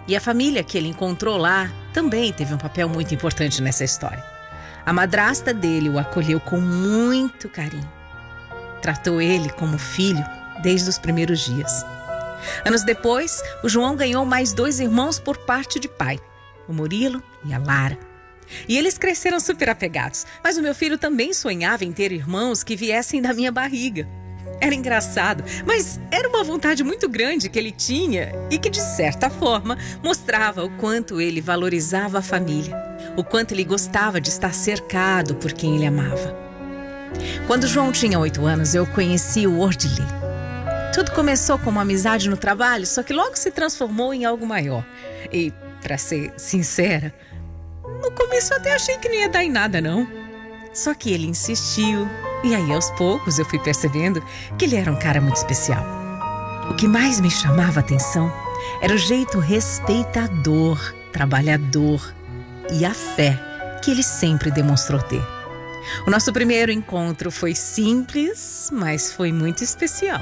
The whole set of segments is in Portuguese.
E a família que ele encontrou lá também teve um papel muito importante nessa história. A madrasta dele o acolheu com muito carinho. Tratou ele como filho desde os primeiros dias. Anos depois, o João ganhou mais 2 irmãos por parte de pai, o Murilo e a Lara. E eles cresceram super apegados, mas o meu filho também sonhava em ter irmãos que viessem da minha barriga. Era engraçado, mas era uma vontade muito grande que ele tinha e que, de certa forma, mostrava o quanto ele valorizava a família, o quanto ele gostava de estar cercado por quem ele amava. Quando o João tinha 8 anos, eu conheci o Ordilei. Tudo começou com uma amizade no trabalho, só que logo se transformou em algo maior. E, para ser sincera, no começo eu até achei que não ia dar em nada, não. Só que ele insistiu, e aí aos poucos eu fui percebendo que ele era um cara muito especial. O que mais me chamava a atenção era o jeito respeitador, trabalhador e a fé que ele sempre demonstrou ter. O nosso primeiro encontro foi simples, mas foi muito especial.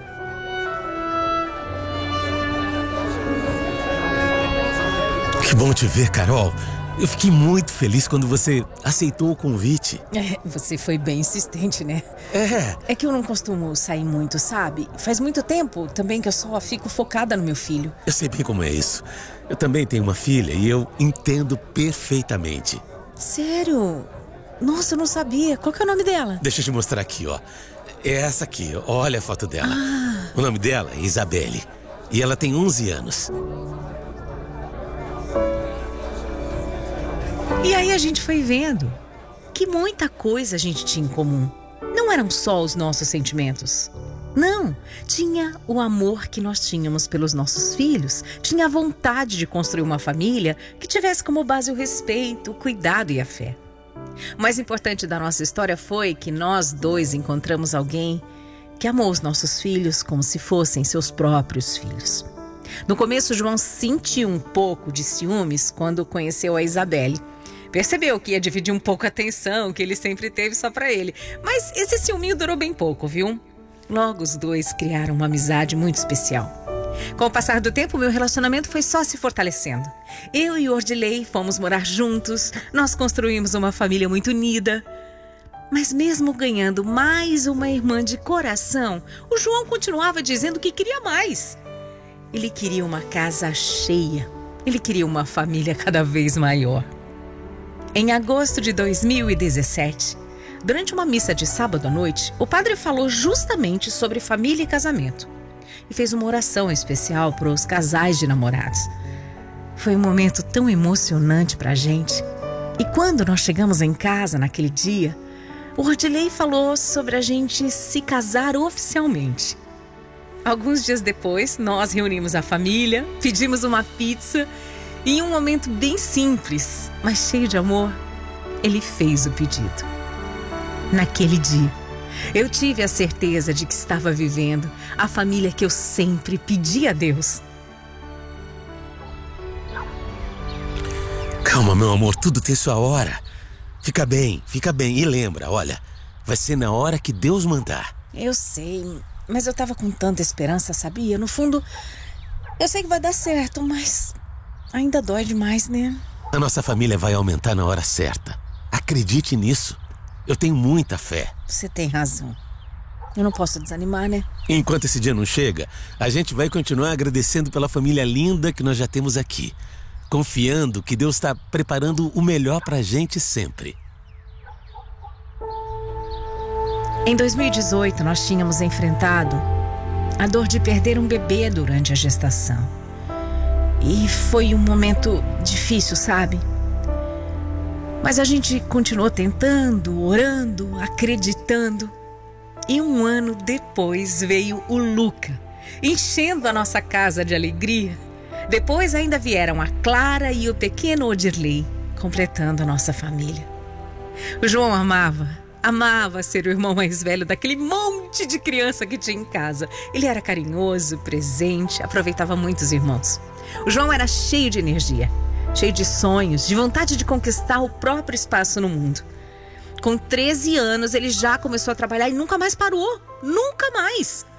Que bom te ver, Carol. Eu fiquei muito feliz quando você aceitou o convite. Você foi bem insistente, né? É que eu não costumo sair muito, sabe? Faz muito tempo também que eu só fico focada no meu filho. Eu sei bem como é isso. Eu também tenho uma filha e eu entendo perfeitamente. Sério? Nossa, eu não sabia. Qual que é o nome dela? Deixa eu te mostrar aqui, ó. É essa aqui, olha a foto dela. O nome dela é Isabelle. E ela tem 11 anos. E aí a gente foi vendo que muita coisa a gente tinha em comum. Não eram só os nossos sentimentos. Não, tinha o amor que nós tínhamos pelos nossos filhos. Tinha a vontade de construir uma família que tivesse como base o respeito, o cuidado e a fé. O mais importante da nossa história foi que nós 2 encontramos alguém que amou os nossos filhos como se fossem seus próprios filhos. No começo, João sentiu um pouco de ciúmes quando conheceu a Isabelle. Percebeu que ia dividir um pouco a atenção que ele sempre teve só pra ele. Mas esse ciúminho durou bem pouco, viu? Logo os 2 criaram uma amizade muito especial. Com o passar do tempo, meu relacionamento foi só se fortalecendo. Eu e o Ordilei fomos morar juntos, nós construímos uma família muito unida. Mas mesmo ganhando mais uma irmã de coração, o João continuava dizendo que queria mais. Ele queria uma casa cheia, ele queria uma família cada vez maior. Em agosto de 2017, durante uma missa de sábado à noite, o padre falou justamente sobre família e casamento. E fez uma oração especial para os casais de namorados. Foi um momento tão emocionante para a gente. E quando nós chegamos em casa naquele dia, o Ordilei falou sobre a gente se casar oficialmente. Alguns dias depois, nós reunimos a família, pedimos uma pizza e em um momento bem simples, mas cheio de amor, ele fez o pedido. Naquele dia, eu tive a certeza de que estava vivendo a família que eu sempre pedi a Deus. Calma, meu amor, tudo tem sua hora. Fica bem. E lembra, olha, vai ser na hora que Deus mandar. Eu sei, mas eu tava com tanta esperança, sabia? No fundo, eu sei que vai dar certo, mas ainda dói demais, né? A nossa família vai aumentar na hora certa. Acredite nisso. Eu tenho muita fé. Você tem razão. Eu não posso desanimar, né? Enquanto esse dia não chega, a gente vai continuar agradecendo pela família linda que nós já temos aqui. Confiando que Deus está preparando o melhor pra gente sempre. Em 2018, nós tínhamos enfrentado a dor de perder um bebê durante a gestação. E foi um momento difícil, sabe? Mas a gente continuou tentando, orando, acreditando. E um ano depois veio o Luca, enchendo a nossa casa de alegria. Depois ainda vieram a Clara e o pequeno Ordilei, completando a nossa família. O João amava ser o irmão mais velho daquele monte de criança que tinha em casa. Ele era carinhoso, presente, aproveitava muito os irmãos. O João era cheio de energia, cheio de sonhos, de vontade de conquistar o próprio espaço no mundo. Com 13 anos, ele já começou a trabalhar e nunca mais parou. Nunca mais!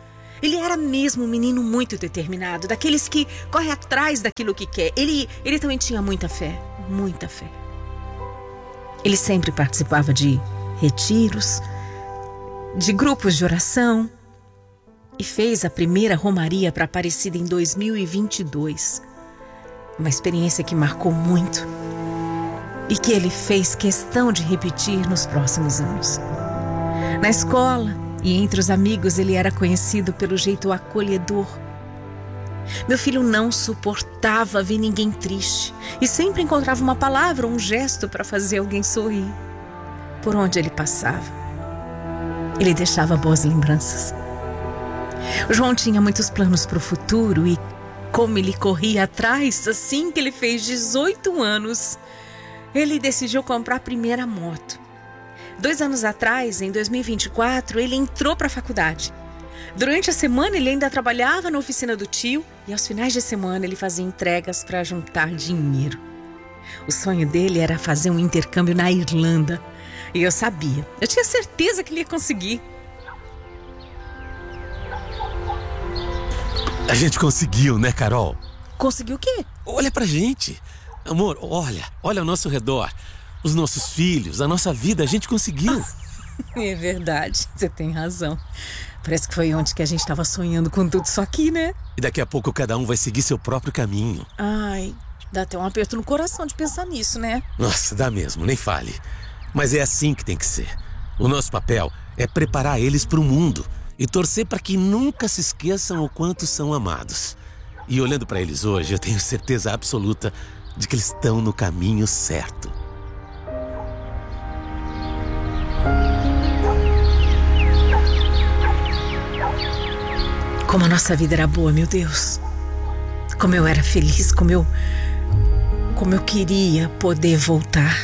Ele era mesmo um menino muito determinado, daqueles que corre atrás daquilo que quer. Ele também tinha muita fé, muita fé. Ele sempre participava de retiros, de grupos de oração e fez a primeira romaria para Aparecida em 2022. Uma experiência que marcou muito e que ele fez questão de repetir nos próximos anos. Na escola e entre os amigos, ele era conhecido pelo jeito acolhedor. Meu filho não suportava ver ninguém triste e sempre encontrava uma palavra ou um gesto para fazer alguém sorrir. Por onde ele passava, ele deixava boas lembranças. O João tinha muitos planos para o futuro e como ele corria atrás, assim que ele fez 18 anos, ele decidiu comprar a primeira moto. 2 anos atrás, em 2024, ele entrou para a faculdade. Durante a semana, ele ainda trabalhava na oficina do tio e aos finais de semana ele fazia entregas para juntar dinheiro. O sonho dele era fazer um intercâmbio na Irlanda. E eu sabia, eu tinha certeza que ele ia conseguir. A gente conseguiu, né, Carol? Conseguiu o quê? Olha pra gente. Amor, olha ao nosso redor. Os nossos filhos, a nossa vida, a gente conseguiu. É verdade, você tem razão. Parece que foi ontem que a gente estava sonhando com tudo isso aqui, né? E daqui a pouco cada um vai seguir seu próprio caminho. Ai, dá até um aperto no coração de pensar nisso, né? Nossa, dá mesmo, nem fale. Mas é assim que tem que ser. O nosso papel é preparar eles para o mundo e torcer para que nunca se esqueçam o quanto são amados. E olhando para eles hoje, eu tenho certeza absoluta de que eles estão no caminho certo. Como a nossa vida era boa, meu Deus. Como eu era feliz, como eu queria poder voltar.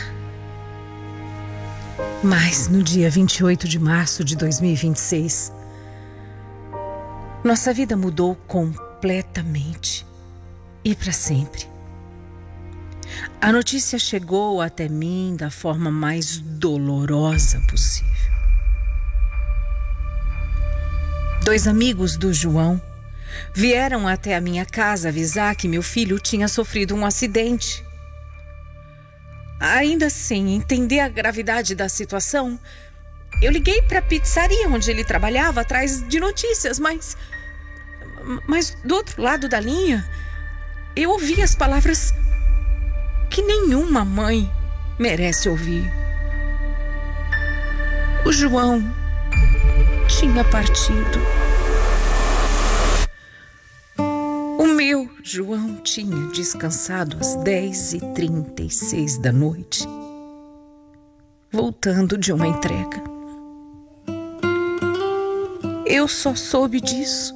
Mas no dia 28 de março de 2026, nossa vida mudou completamente e para sempre. A notícia chegou até mim da forma mais dolorosa possível. 2 amigos do João vieram até a minha casa avisar que meu filho tinha sofrido um acidente. Ainda sem entender a gravidade da situação, eu liguei para a pizzaria onde ele trabalhava atrás de notícias, mas do outro lado da linha, eu ouvi as palavras que nenhuma mãe merece ouvir. O João tinha partido. O meu João tinha descansado às 10h36 da noite, voltando de uma entrega. Eu só soube disso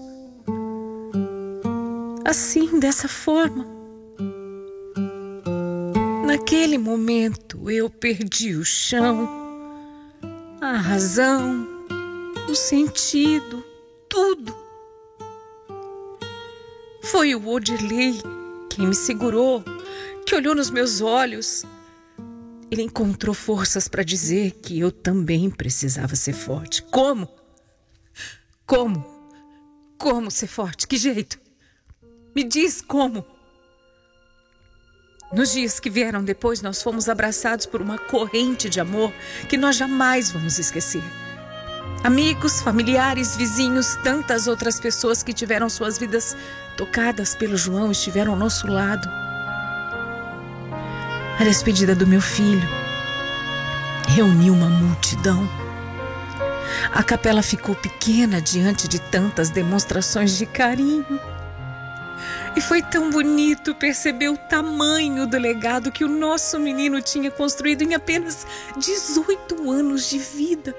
assim, dessa forma. Naquele momento eu perdi o chão, a razão, o sentido, tudo. Foi o Odirley quem me segurou, que olhou nos meus olhos. Ele encontrou forças para dizer que eu também precisava ser forte. Como? Como ser forte? Que jeito? Me diz como. Nos dias que vieram depois, nós fomos abraçados por uma corrente de amor que nós jamais vamos esquecer. Amigos, familiares, vizinhos, tantas outras pessoas que tiveram suas vidas tocadas pelo João estiveram ao nosso lado. A despedida do meu filho reuniu uma multidão. A capela ficou pequena diante de tantas demonstrações de carinho. E foi tão bonito perceber o tamanho do legado que o nosso menino tinha construído em apenas 18 anos de vida.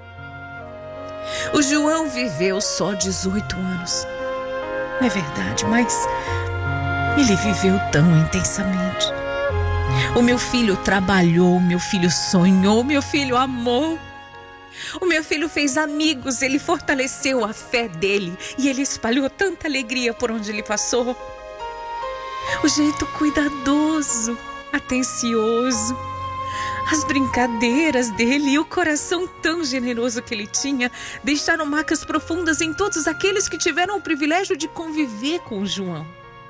O João viveu só 18 anos. É verdade, mas ele viveu tão intensamente. O meu filho trabalhou, o meu filho sonhou, o meu filho amou. O meu filho fez amigos, ele fortaleceu a fé dele e ele espalhou tanta alegria por onde ele passou. O jeito cuidadoso, atencioso, As brincadeiras dele e o coração tão generoso que ele tinha deixaram marcas profundas em todos aqueles que tiveram o privilégio de conviver com o João.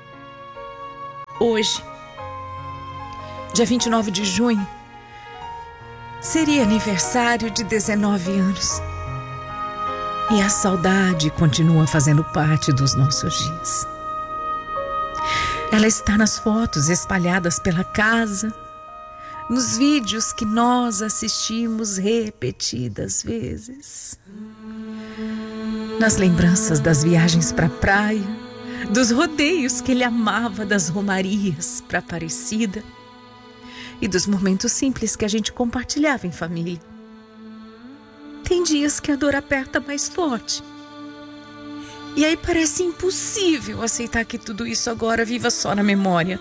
Hoje, dia 29 de junho, seria aniversário de 19 anos. E a saudade continua fazendo parte dos nossos dias. Ela está nas fotos espalhadas pela casa, nos vídeos que nós assistimos repetidas vezes, nas lembranças das viagens para a praia, dos rodeios que ele amava, das romarias para Aparecida e dos momentos simples que a gente compartilhava em família. Tem dias que a dor aperta mais forte. E aí parece impossível aceitar que tudo isso agora viva só na memória.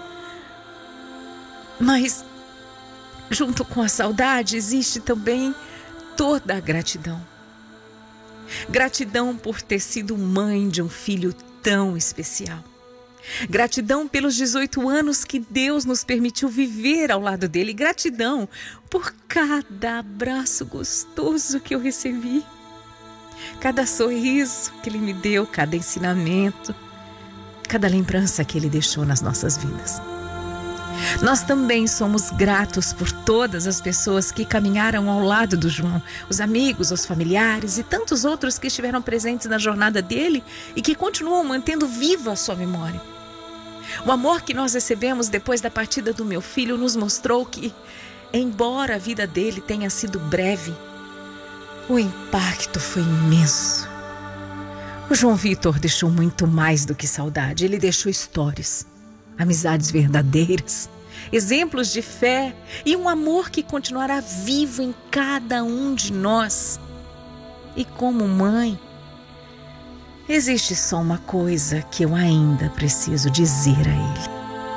Mas, junto com a saudade, existe também toda a gratidão. Gratidão por ter sido mãe de um filho tão especial. Gratidão pelos 18 anos que Deus nos permitiu viver ao lado dele. Gratidão por cada abraço gostoso que eu recebi. Cada sorriso que ele me deu, cada ensinamento, cada lembrança que ele deixou nas nossas vidas. Nós também somos gratos por todas as pessoas que caminharam ao lado do João, os amigos, os familiares e tantos outros que estiveram presentes na jornada dele e que continuam mantendo viva a sua memória. O amor que nós recebemos depois da partida do meu filho nos mostrou que, embora a vida dele tenha sido breve, o impacto foi imenso. O João Vitor deixou muito mais do que saudade. Ele deixou histórias, amizades verdadeiras, exemplos de fé e um amor que continuará vivo em cada um de nós. E como mãe, existe só uma coisa que eu ainda preciso dizer a ele.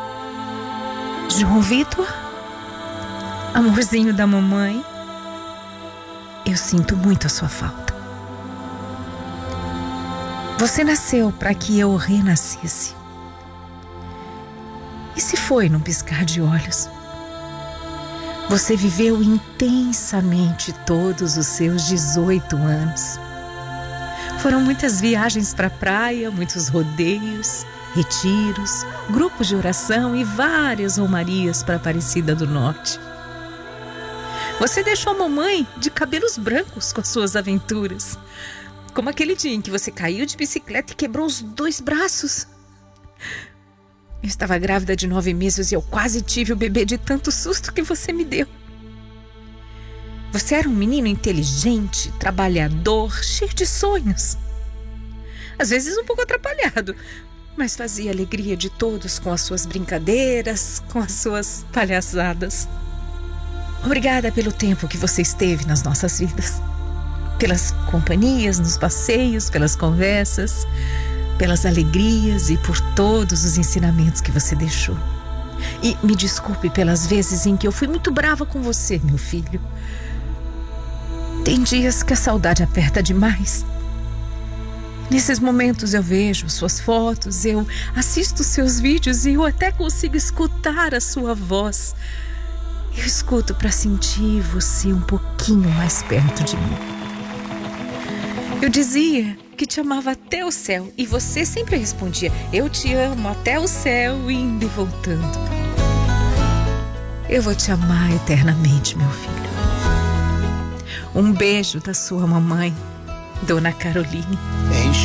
João Vitor, amorzinho da mamãe, eu sinto muito a sua falta. Você nasceu para que eu renascesse. E se foi num piscar de olhos? Você viveu intensamente todos os seus 18 anos. Foram muitas viagens para a praia, muitos rodeios, retiros, grupos de oração e várias romarias para Aparecida do Norte. Você deixou a mamãe de cabelos brancos com as suas aventuras, como aquele dia em que você caiu de bicicleta e quebrou os 2 braços. Eu estava grávida de 9 meses e eu quase tive o bebê de tanto susto que você me deu. Você era um menino inteligente, trabalhador, cheio de sonhos. Às vezes um pouco atrapalhado, mas fazia a alegria de todos com as suas brincadeiras, com as suas palhaçadas. Obrigada pelo tempo que você esteve nas nossas vidas. Pelas companhias, nos passeios, pelas conversas, pelas alegrias e por todos os ensinamentos que você deixou. E me desculpe pelas vezes em que eu fui muito brava com você, meu filho. Tem dias que a saudade aperta demais. Nesses momentos eu vejo suas fotos, eu assisto seus vídeos e eu até consigo escutar a sua voz. Eu escuto para sentir você um pouquinho mais perto de mim. Eu dizia que te amava até o céu e você sempre respondia: eu te amo até o céu, indo e voltando. Eu vou te amar eternamente, meu filho. Um beijo da sua mamãe, Dona Caroline.